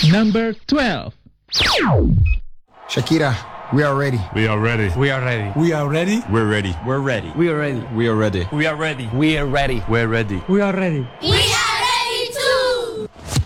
Number 12. Shakira, we are ready. We are ready. We are ready. We are ready. We're ready. We're ready. We are ready. We are ready. We are ready. We are ready. We're ready. We are ready. We